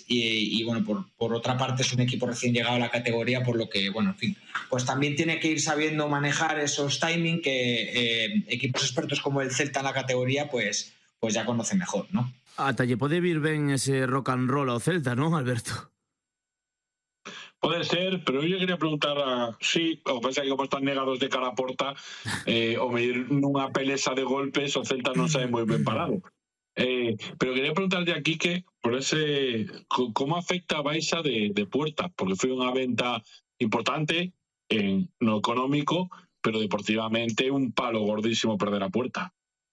y bueno, por otra parte es un equipo recién llegado a la categoría, por lo que, bueno, en fin, pues también tiene que ir sabiendo manejar esos timing que equipos expertos como el Celta en la categoría pues ya conocen mejor, ¿no? Ata lle pode vir ben ese rock and roll ao Celta, non, Alberto? Puede ser, pero yo quería preguntar sí, o pasa que como están negados de cara a porta, o medir nunha pelesa de golpes, o Celta non sabe moi ben parado. Pero quería preguntarle a Quique por ese cómo afecta a baixa de Puerta, porque foi unha venta importante no económico, pero deportivamente un palo gordísimo perder a Puerta.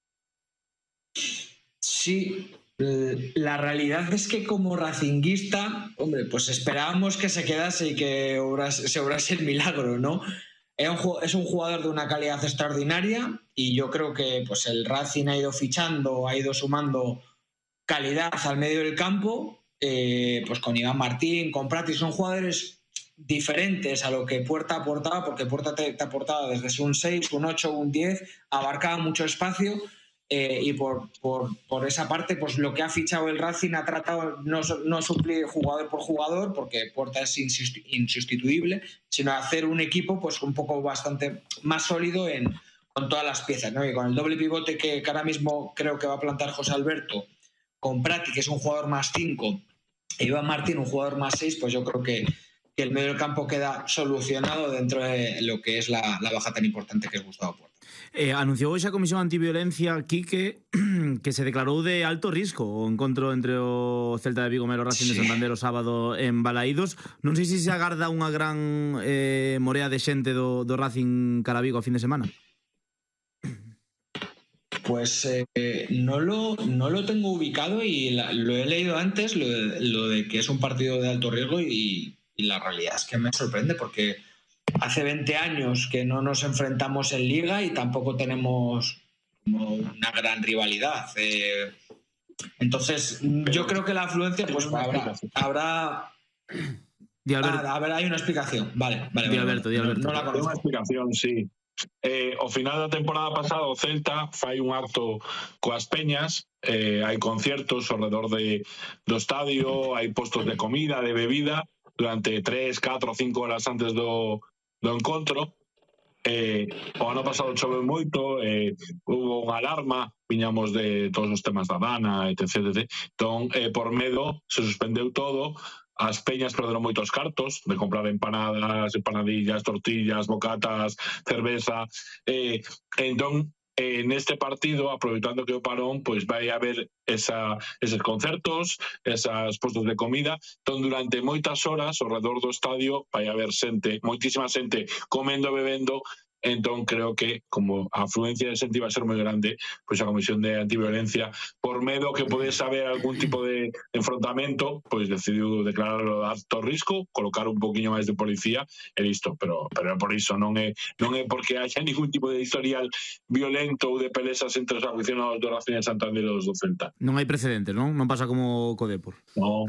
Sí, la realidad es que como racinguista, hombre, pues esperábamos que se quedase y que se obrase el milagro, ¿no? Es un jugador de una calidad extraordinaria y yo creo que pues el Racing ha ido fichando, ha ido sumando calidad al medio del campo, pues con Iván Martín, con Prati, son jugadores diferentes a lo que Puerta aportaba, porque Puerta te aportaba desde un 6, un 8, un 10, abarcaba mucho espacio. Y por esa parte, pues lo que ha fichado el Racing ha tratado no suplir jugador por jugador, porque Puerta es insustituible, sino hacer un equipo pues un poco bastante más sólido con todas las piezas, ¿no? Y con el doble pivote que ahora mismo creo que va a plantar José Alberto, con Prati, que es un jugador más 5, e Iván Martín, un jugador más 6, pues yo creo que el medio del campo queda solucionado dentro de lo que es la baja tan importante que es Gustavo Puerta. Anunciou hoxe a Comisión Antiviolencia, Quique, que se declarou de alto risco o encontro entre o Celta de Vigo e o Racing de Santander o sábado en Balaídos. Non sei se se agarda unha gran morea de xente do Racing cara Vigo a fin de semana. Pues no lo tengo ubicado y lo he leído antes, lo de que es un partido de alto riesgo y la realidad es que me sorprende porque hace 20 años que no nos enfrentamos en Liga y tampoco tenemos una gran rivalidad. Entonces, yo creo que la afluencia, pues habrá... A ver, hay una explicación. Vale. Alberto. No la conozco. Una explicación, sí. Ao final da temporada pasada o Celta fai un acto coas peñas, hai conciertos ao redor do estadio, hai postos de comida, de bebida durante 3, 4, 5 horas antes do encontro. O ano pasado choveu moito, hubo unha alarma, viñamos de todos os temas da Dana, etc. Entón, por medo, se suspendeu todo. As peñas perderon moitos cartos de comprar empanadas, empanadillas, tortillas, bocatas, cerveza. Entón, neste partido, aproveitando que o parón, pois vai haber eses concertos, esas postos de comida. Entón, durante moitas horas, ao redor do estadio, vai haber xente, moitísima xente, comendo e bebendo. Entón, creo que, como a afluencia de xente iba a ser moi grande, pois a Comisión de Antiviolencia, por medo que podese haber algún tipo de enfrontamento, pois decidiu declararlo de alto risco, colocar un poquinho máis de policía e listo, pero por iso non é porque haya ningún tipo de historial violento ou de pelesas entre os aficionados do Racing de Santander e os do Celta. Non hai precedentes, non? Non pasa como co Depor. Non,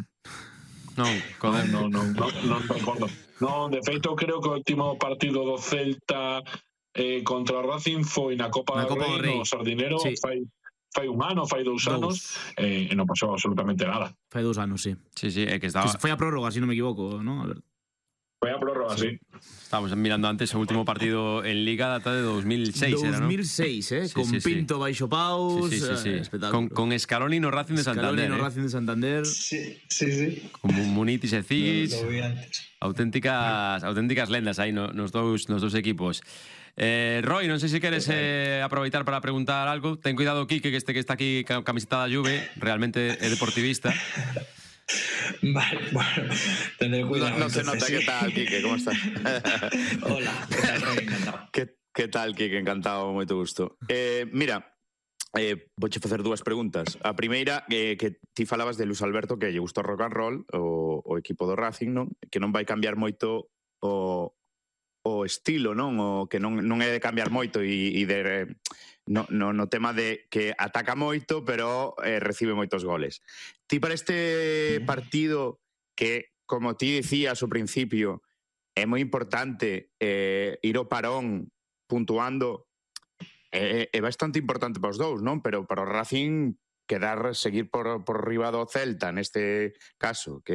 recordo. Non, de feito, creo que o último partido do Celta contra o Racing foi na Copa do Rei, no Sardinero, sí. Fai un ano, fai 2 anos, e non pasou absolutamente nada. Fai 2 anos, sí. Sí, é que estaba... Foi a prórroga, se non me equivoco, non, Alberto? Foi a prórroga, sí. Estábamos mirando antes o último partido en Liga data de 2006, 2006, era, ¿no? 2006, con Pinto baixo paus, espectáculo. Con Escaloni no Racing de Santander. Escaloni no Racing de Santander. Sí. Con Munitis e Cis. Lo vi antes. Auténticas lendas aí nos dous equipos. Roy, non sei se queres aproveitar para preguntar algo. Ten cuidado, Quique, que está aquí camiseta da Juve, realmente é deportivista. Vale, bueno, tendré cuidado. No se nota. ¿Qué tal, Quique? ¿Cómo estás? Hola, ¿qué tal, Roy? Encantado. ¿Qué tal, Quique? Encantado, moito gusto. Mira, vouche facer 2 preguntas. A primeira, que ti falabas de Luis Alberto, que lle gusta o rock and roll, o equipo do Racing, non? Que non vai cambiar moito o estilo, non? O que non é de cambiar moito e de... No tema de que ataca moito, pero recibe moitos goles. Ti para este partido, que, como ti dicías ao principio, é moi importante ir ao parón puntuando, é bastante importante para os dous, non? Pero para o Racing seguir por riba do Celta, neste caso, que